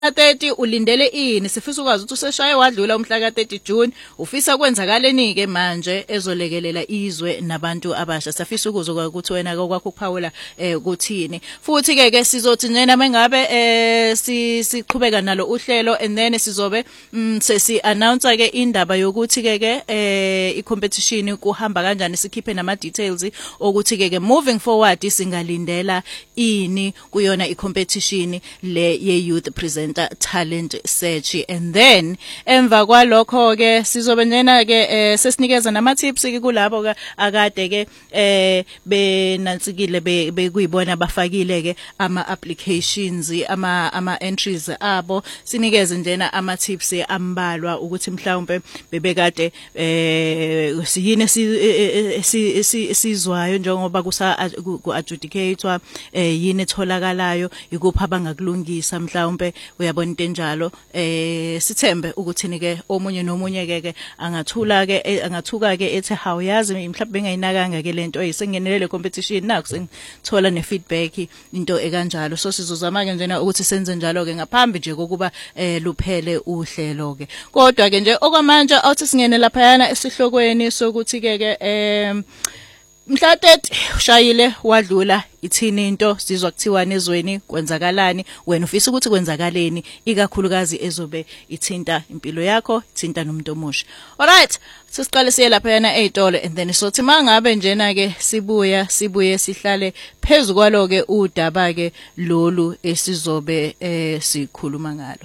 30 ulindele ini sifisa ukwazi ukuthi useshaye wadlula umhla ka30 June ufisa kwenzakaleni ke manje ezolekelela izwe nabantu abasha safisa ukuzwa ukuthi wena kwakho ukuphawula kuthini futhi ke sizothi njena mengabe siqhubeka nalo uhlelo and then sizobe sesi announce ke indaba yokuthi ke I competition kuhamba kanjani sikhiphe nama details ukuthi ke moving forward singalindela ini kuyona I competition le ye youth present talent search and then emva kwalokho ke sizobe njena ke sesinikeza nama tips ke kulabo ke akade ke benansikile bekuyibona bafakile ke ama applications ama entries abo sinikeze njena ama tips ambalwa ukuthi mhlawumbe bebekade siyini sizwayo njengoba ku adjudicatewa yini etholakalayo ikupha abangakulungisa mhlawumbe uyabona into enjalo sithembe ukuthi nike omunye nomunye ke angathuka ke ethi hawuyazi mhlawumbe bengayinakanga ke lento eyisengenelele competition naku sengithola ne feedback into ekanjalo so sizozama ke njena ukuthi senze njalo ke ngaphambi nje kokuba luphele uhlelo ke kodwa ke nje okwamanje awuthi singene lapha yana esihlokweni sokuthi ke mhla 30 ushayile wadlula ithini into sizwa kuthiwa nezweni kwenzakalani wena ufisa ukuthi kwenzakaleni ikakhulukazi ezobe ithinta impilo yakho ithinta nomuntu omusha alright sesiqale siye lapha yana ezitolo and then sothi mangabe njena ke sibuye sihlale phezulu kwalo ke udaba ke lolu esizobe sikhuluma ngalo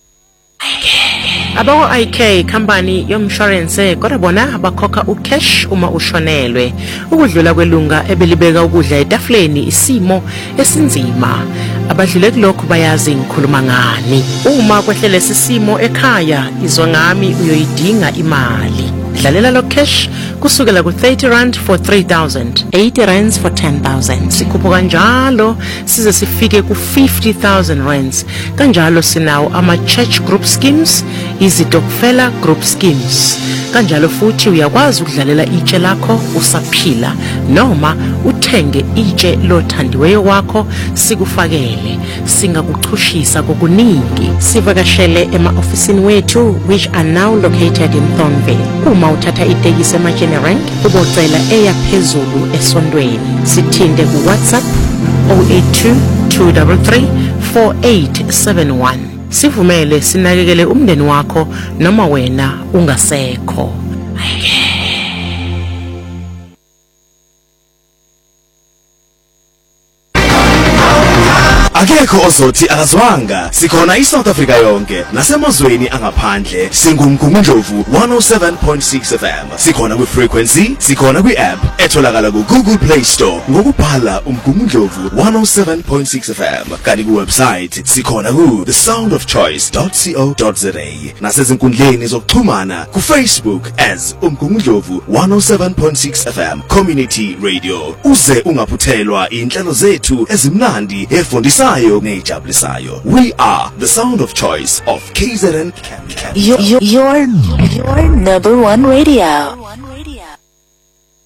Abawo IK company yomshwarense kodwa bona abakhokha ucash uma ushonelwe ukudlula kwelunga ebelibeka ukudla etafuleni isimo esinzima abadlule kulokho bayazi ngikhuluma ngani uma kwehlele sisimo ekhaya izwa ngami uyoyidinga imali dlalela lo cash kusukela ku 30 rand for 3000 80 rands for 10000 sikhupha kanjalo size sifike ku 50000 rands kanjalo sinawo ama church group schemes izitokfela group schemes kanjalo futhi uyakwazi ukudlalela itshe lakho usaphila noma uthenge itshe lothandiweyo wakho sikufakele singakuxhushisa kokuningi sivakashele ema-ofisini wethu which are now located in Thornvale uma uthatha itekisi ema-General ubocela eya phezulu esondweni sithinde ku WhatsApp 082 233 4871 sivumele sinakekele umndeni wakho noma wena ungasekho Akekho ozothi akazwanga sikhona iSouth Africa yonke nasemazweni angaphandle singumgungundlovu 107.6 FM sikhona kwi-frequency sikhona kwi-app etholakala ku Google Play Store ngokubhala umgungundlovu 107.6 FM kanti ku-website sikhona ku thesoundofchoice.co.za nasezinkundleni zokuxhumana ku Facebook as umgungundlovu 107.6 FM Community Radio uze ungaphuthelwa inhlelo zethu ezimnandi efundisa we are the sound of choice of KZN. Your number one radio.